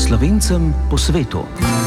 Slovencem po svetu.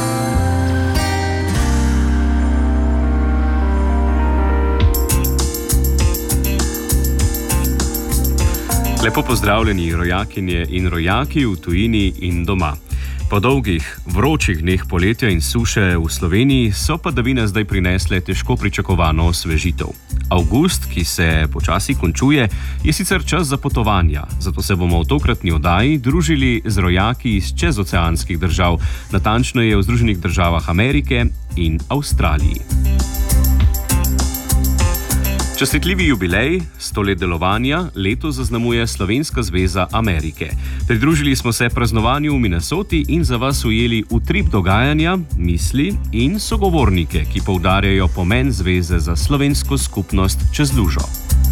Lepo pozdravljeni rojakinje in rojaki v tujini in doma. Po dolgih, vročih dneh poletja in suše v Sloveniji so padavine zdaj prinesle težko pričakovano osvežitev. Avgust, ki se počasi končuje, je sicer čas za potovanja, zato se bomo v tokratni oddaji družili z rojaki iz čezoceanskih držav, natančneje v Združenih državah Amerike in Avstraliji. Častitljivi jubilej, 100 let delovanja, letos zaznamuje Slovenska zveza Amerike. Pridružili smo se praznovanju v Minnesoti in za vas ujeli utrip dogajanja, misli in sogovornike, ki poudarjajo pomen zveze za slovensko skupnost čez lužo.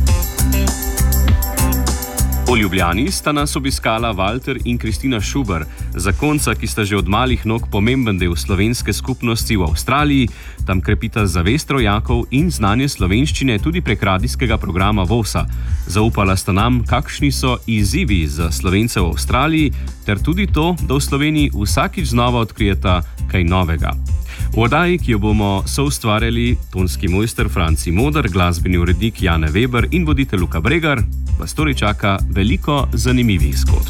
V Ljubljani sta nas obiskala Walter in Kristina Šuber, zakonca, ki sta že od malih nog pomemben del slovenske skupnosti v Avstraliji, tam krepita zavest rojakov in znanje slovenščine tudi prek radijskega programa VOS-a. Zaupala sta nam, kakšni so izzivi za Slovence v Avstraliji, ter tudi to, da v Sloveniji vsakič znova odkrijeta kaj novega. V oddaji, ki jo bomo soustvarjali tonski mojster Franci Moder, glasbeni urednik Jane Weber in voditelj Luka Bregar, vas torej čaka veliko zanimivih zgodb.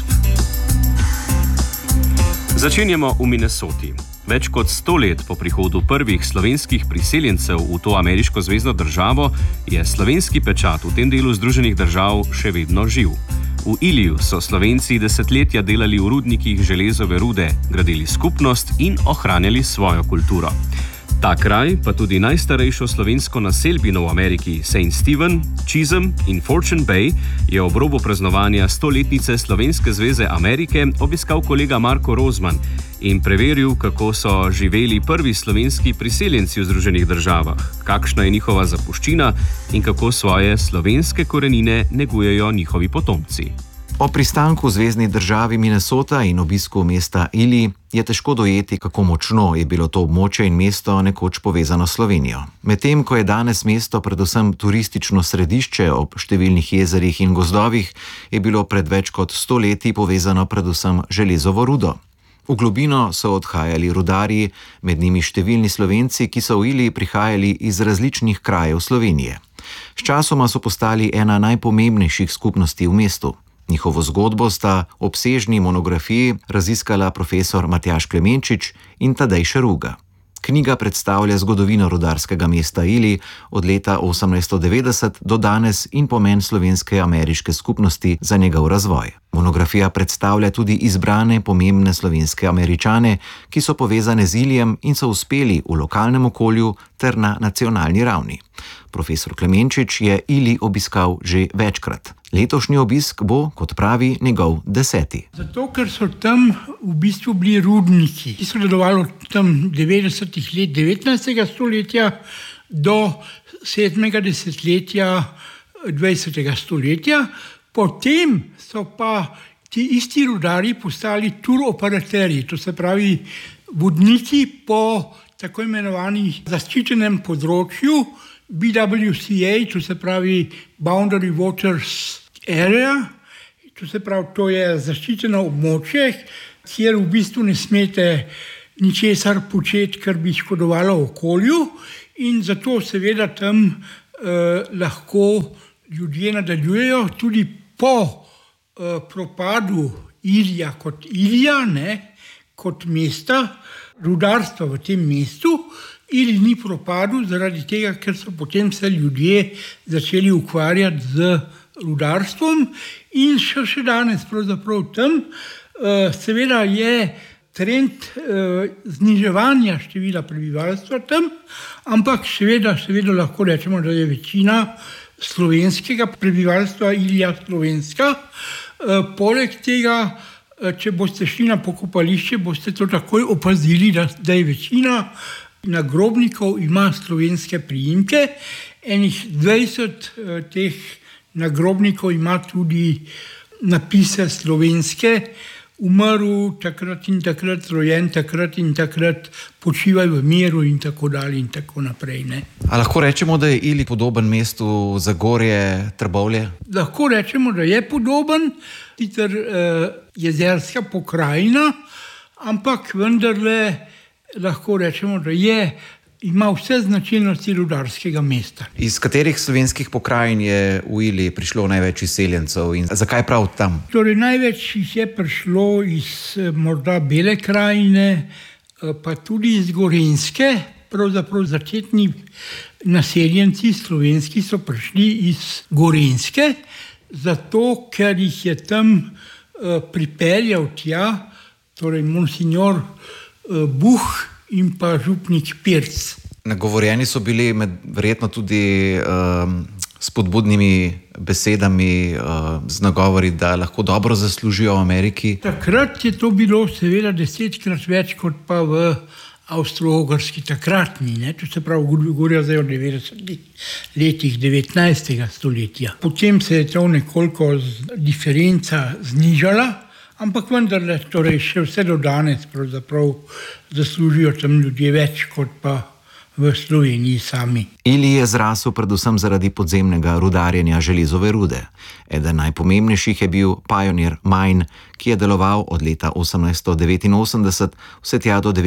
Začenjamo v Minnesoti. Več kot 100 let po prihodu prvih slovenskih priseljencev v to ameriško zvezno državo je slovenski pečat v tem delu Združenih držav še vedno živ. V Iliju so Slovenci desetletja delali v rudnikih železove rude, gradili skupnost in ohranjali svojo kulturo. Ta kraj, pa tudi najstarejšo slovensko naselbino v Ameriki, St. Stephen, Chisholm in Fortune Bay, je ob robu praznovanja 100-letnice Slovenske zveze Amerike obiskal kolega Marko Rozman in preveril, kako so živeli prvi slovenski priseljenci v Združenih državah, kakšna je njihova zapuščina in kako svoje slovenske korenine negujejo njihovi potomci. O pristanku v zvezni državi Minnesota in obisku mesta Ili je težko dojeti, kako močno je bilo to območje in mesto nekoč povezano s Slovenijo. Medtem ko je danes mesto predvsem turistično središče ob številnih jezerih in gozdovih, je bilo pred več kot 100 leti povezano predvsem železovo rudo. V globino so odhajali rudarji, med njimi številni Slovenci, ki so v Ili prihajali iz različnih krajev Slovenije. Sčasoma so postali ena najpomembnejših skupnosti v mestu. Njihovo zgodbo sta obsežni monografiji raziskala profesor Matjaž Klemenčič in Tadej Šeruga. Knjiga predstavlja zgodovino rudarskega mesta Ili od leta 1890 do danes in pomen slovenske ameriške skupnosti za njegov razvoj. Monografija predstavlja tudi izbrane pomembne slovenske Američane, ki so povezane z Ilijem in so uspeli v lokalnem okolju ter na nacionalni ravni. Profesor Klemenčič je Ili obiskal že večkrat. Letošnji obisk bo, kot pravi, njegov 10. Zato, ker so tam v bistvu bili rudniki, ki so delovali od tam 90. let 19. stoletja do 7. desetletja 20. stoletja. Potem so pa ti isti rudarji postali tour operaterji, to se pravi vodniki po tako imenovanih zaščitenem področju, BWCA, to se pravi Boundary Waters Area, to se pravi, to je zaščiteno območje, kjer v bistvu ne smete ničesar početi, kar bi škodovalo okolju, in zato seveda tam lahko ljudje nadaljujejo tudi po propadu Ilija kot Ilija, kot mesta, rudarstva v tem mestu. Ili ni propadel zaradi tega, ker so potem se ljudje začeli ukvarjati z rudarstvom in še danes pravzaprav tam. Seveda je trend zniževanja števila prebivalstva tam, ampak seveda lahko rečemo, da je večina slovenskega prebivalstva Ilija slovenska. Poleg tega, če boste šli na pokopališče, boste to takoj opazili, da je večina nagrobnikov ima slovenske priimke. Enih 20 teh nagrobnikov ima tudi napise slovenske, umrl takrat in takrat, rojen takrat in takrat, počivaj v miru in tako dalje in tako naprej. A lahko rečemo, da je Ili podoben mestu Zagorje, Trbovlje? Lahko rečemo, da je podoben, sicer jezerska pokrajina, ampak vendarle lahko rečemo, da ima vse značilnosti rudarskega mesta. Iz katerih slovenskih pokrajin je v Iliji prišlo največ izseljencev in zakaj prav tam? Torej, največ jih je prišlo iz morda Bele krajine, pa tudi iz Gorenjske. Pravzaprav začetni naseljenci slovenski so prišli iz Gorenjske, zato ker jih je tam pripeljal tja, torej monsignor Buh in pa župnik Pirc. Nagovorjeni so bili verjetno tudi spodbudnimi besedami, z nagovori, da lahko dobro zaslužijo v Ameriki. Takrat je to bilo seveda 10-krat več kot pa v Avstro-Ogrski takratni, to se pravi, govorijo zdaj o 90 letih 19. stoletja. Potem se je to nekoliko diferenca znižala, ampak vendarle, torej še vse do danes pravzaprav zaslužijo tam ljudje več kot pa v Sloveniji sami. Ili je zrasel predvsem zaradi podzemnega rudarjenja železove rude. Eden najpomembnejših je bil Pioneer Mine, ki je deloval od leta 1889 vse tja do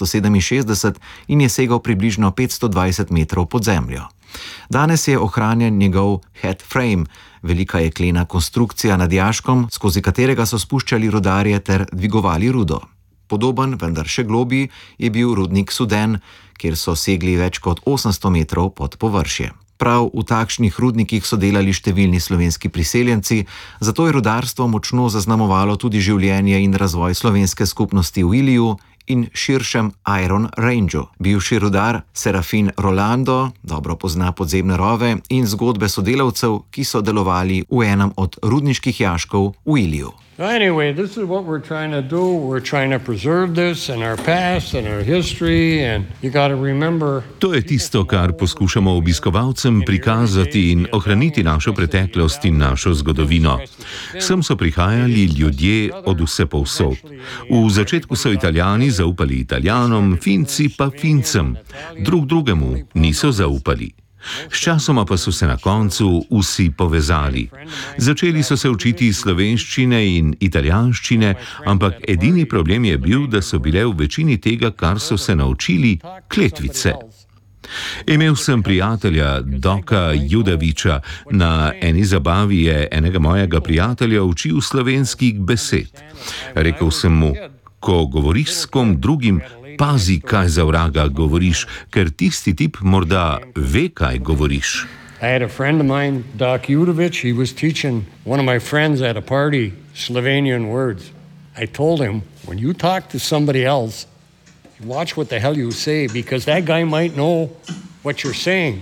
1967 in je segal približno 520 metrov pod zemljo. Danes je ohranjen njegov head frame, velika jeklena konstrukcija nad jaškom, skozi katerega so spuščali rudarje ter dvigovali rudo. Podoben, vendar še globji, je bil rudnik Suden, kjer so segli več kot 800 metrov pod površje. Prav v takšnih rudnikih so delali številni slovenski priseljenci, zato je rudarstvo močno zaznamovalo tudi življenje in razvoj slovenske skupnosti v Iliju in širšem Iron Rangeu. Bivši rudar Serafin Rolando dobro pozna podzemne rove in zgodbe sodelavcev, ki so delovali v enem od rudniških jaškov v Iliju. Anyway, this is what we're trying to do. We're trying to preserve this and our past and our history, and you got to remember. To je tisto, kar poskušamo obiskovalcem prikazati in ohraniti našo preteklost in našo zgodovino. Sem so prihajali ljudje od vse povsod. V začetku so Italijani zaupali Italijanom, Finci pa Fincem. Drugemu niso zaupali. Sčasoma pa so se na koncu vsi povezali. Začeli so se učiti slovenščine in italijanščine, ampak edini problem je bil, da so bile v večini tega, kar so se naučili, kletvice. Imel sem prijatelja Doka Judaviča. Na eni zabavi je enega mojega prijatelja učil slovenskih besed. Rekel sem mu, ko govoriš s kom drugim, pazi, kaj za vraga govoriš, ker tisti tip morda ve, kaj govoriš. I had a friend of mine, Doc Judovic. He was teaching one of my friends at a party Slovenian words. I told him, when you talk to somebody else, watch what the hell you say, because that guy might know what you're saying.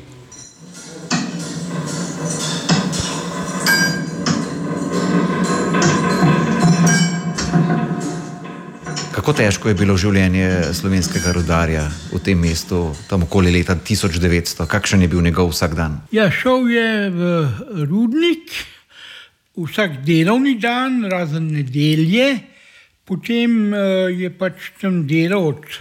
Kako težko je bilo življenje slovenskega rudarja v tem mestu, tam okoli leta 1900? Kakšen je bil njegov vsakdan? Ja, šel je v rudnik vsak delovni dan, razen nedelje, potem je pač tam delal od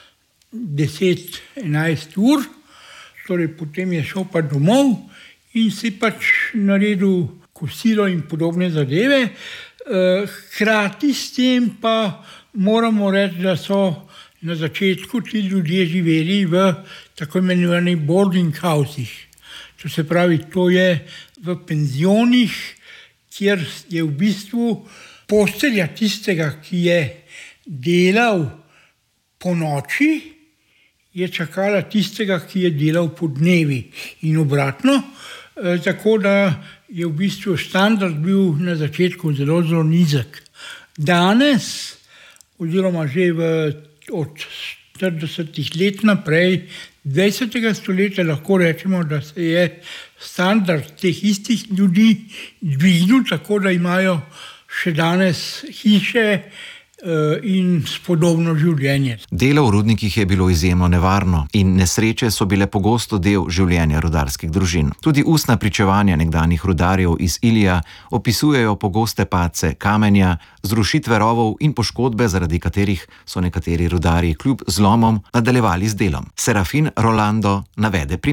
10-11 ur, torej potem je šel pa domov in si pač naredil kosilo in podobne zadeve. Hkrati s tem pa moramo reči, da so na začetku ti ljudje živeli v tako imenovanih boarding houses. To se pravi, to je v penzionih, kjer je v bistvu postelja tistega, ki je delal po noči, je čakala tistega, ki je delal po dnevi in obratno. Tako da je v bistvu standard bil na začetku zelo, zelo nizek. Danes, oziroma že od 40 let naprej, 20. stoletja, lahko rečemo, da se je standard teh istih ljudi dvignil, tako da imajo še danes hiše in spodobno življenje. Delo v rudnikih je bilo izjemno nevarno in nesreče so bile pogosto del življenja rudarskih družin. Tudi ustna pričevanja nekdanjih rudarjev iz Ilija opisujejo pogoste padce kamenja, zrušitve rovov in poškodbe, zaradi katerih so nekateri rudarji kljub zlomom nadaljevali z delom. Serafin Rolando navede primer.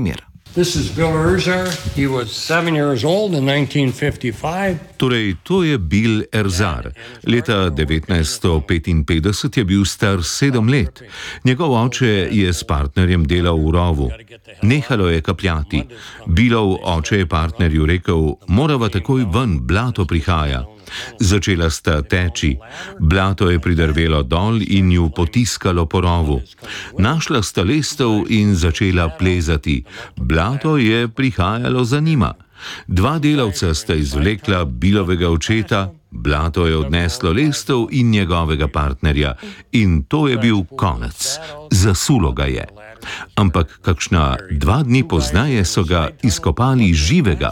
This is Bill Erzar. He was 7 years old in 1955. Torej, to je Bill Erzar. Leta 1955 je bil star 7 let. Njegov oče je s partnerjem delal v rovu. Nehalo je kapljati. Billov oče je partnerju rekel: "Morava takoj ven, blato prihaja." Začela sta teči. Blato je pridrvelo dol in ju potiskalo po rovu. Našla sta lestev in začela plezati. Blato je prihajalo za njima. 2 delavca sta izvlekla Billovega očeta, blato je odneslo lestev in njegovega partnerja. In to je bil konec. Zasulo ga je. Ampak kakšna 2 dni pozneje so ga izkopali živega.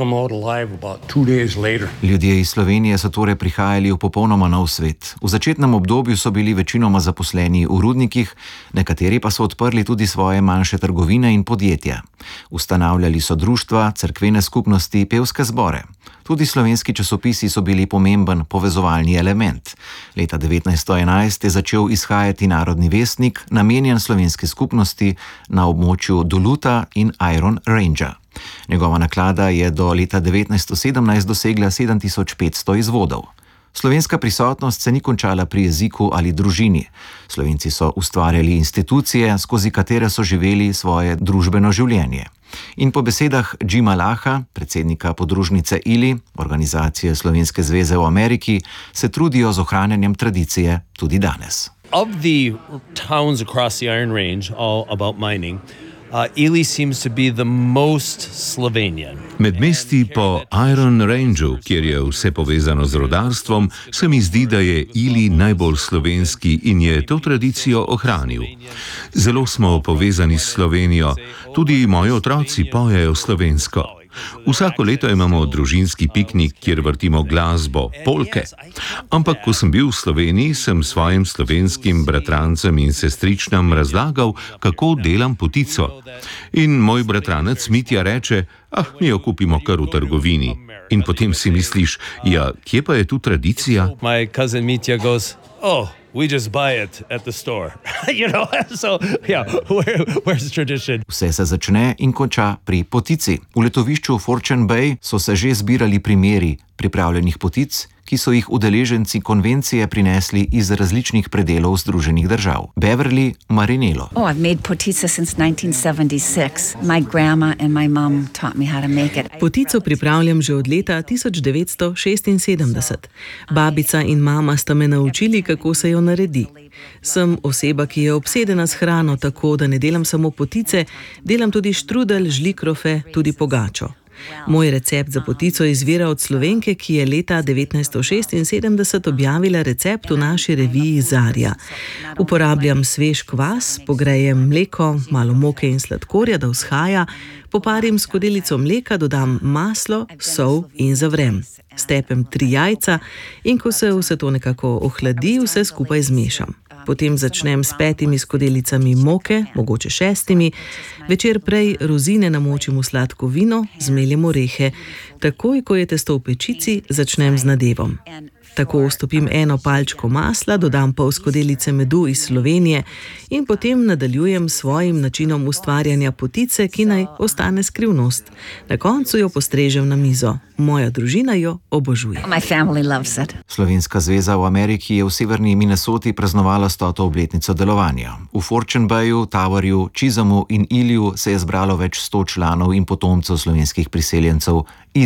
Ljudje iz Slovenije so torej prihajali v popolnoma nov svet. V začetnem obdobju so bili večinoma zaposleni v rudnikih, nekateri pa so odprli tudi svoje manjše trgovine in podjetja. Ustanavljali so društva, cerkvene skupnosti, pevske zbore. Tudi slovenski časopisi so bili pomemben povezovalni element. Leta 1911 je začel izhajati Narodni vestnik, namenjen slovenski skupnosti na območju Duluta in Iron Rangea. Njegova naklada je do leta 1917 dosegla 7500 izvodov. Slovenska prisotnost se ni končala pri jeziku ali družini. Slovenci so ustvarjali institucije, skozi katere so živeli svoje družbeno življenje. In po besedah Jima Laha, predsednika podružnice ILI, organizacije Slovenske zveze v Ameriki, se trudijo z ohranjanjem tradicije tudi danes. Of the towns across the Iron Range, all about mining, Ely seems to be the most Slovenian. Med mesti po Iron Rangeu, kjer je vse povezano z rudarstvom, se mi zdi, da je Ely najbolj slovenski in je to tradicijo ohranil. Zelo smo povezani s Slovenijo, tudi moji otroci pojejo slovensko. Vsako leto imamo družinski piknik, kjer vrtimo glasbo, polke. Ampak ko sem bil v Sloveniji, sem svojim slovenskim bratrancem in sestričnam razlagal, kako delam potico. In moj bratranec Mitja reče: mi jo kupimo kar v trgovini. In potem si misliš: ja, kje pa je tu tradicija? My cousin Mitja goes: we just buy it at the store. So yeah, where's tradition? Vse se začne in konča pri potici. V letovišču Fortune Bay so se že zbirali primeri pripravljenih potic, ki so jih udeleženci konvencije prinesli iz različnih predelov Združenih držav. Beverly Marinello. I've made potica since 1976. My grandma and my mom taught me how to make it. Potico pripravljam že od leta 1976. Babica in mama sta me naučili, kako se jo naredi. Sem oseba, ki je obsedena s hrano, tako da ne delam samo potice, delam tudi štrudelj, žlikrofe, tudi pogačo. Moj recept za potico izvira od Slovenke, ki je leta 1976 objavila recept v naši reviji Zarja. Uporabljam svež kvas, pogrejem mleko, malo moke in sladkorja, da vzhaja, poparim s skodelico mleka, dodam maslo, sol in zavrem. Stepem 3 jajca in ko se vse to nekako ohladi, vse skupaj zmešam. Potem začnem s 5 skodelicami moke, mogoče 6. Večer prej rozine namočim v sladko vino, zmeljem orehe. Takoj, ko je testo v pečici, začnem z nadevom. Tako vstopim 1 palčko masla, dodam pol skodelice medu iz Slovenije in potem nadaljujem s svojim načinom ustvarjanja potice, ki naj ostane skrivnost. Na koncu jo postrežem na mizo. Moja družina jo obožuje. My family loves it. Slovenska zveza v Ameriki je v severni Minnesoti praznovala 100. obletnico delovanja. V Fortune Bayu, Towerju, Chisholmu in Ilyju se je zbralo več 100 članov in potomcev slovenskih priseljencev